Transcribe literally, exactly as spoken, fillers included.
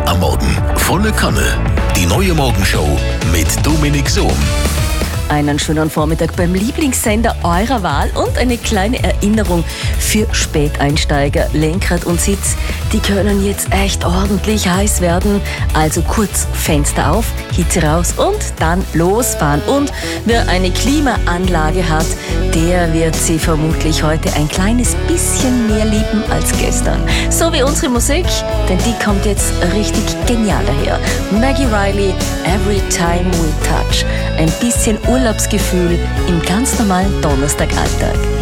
am Morgen. Volle Kanne. Die neue Morgenshow mit Dominik Sohm. Einen schönen Vormittag beim Lieblingssender eurer Wahl und eine kleine Erinnerung für Späteinsteiger. Lenkrad und Sitz, die können jetzt echt ordentlich heiß werden. Also kurz Fenster auf, Hitze raus und dann losfahren. Und wer eine Klimaanlage hat, der wird sie vermutlich heute ein kleines bisschen mehr lieben als gestern. So wie unsere Musik, denn die kommt jetzt richtig genial daher. Maggie Riley, Every Time We Touch. Ein bisschen Urlaubsgefühl im ganz normalen Donnerstagalltag.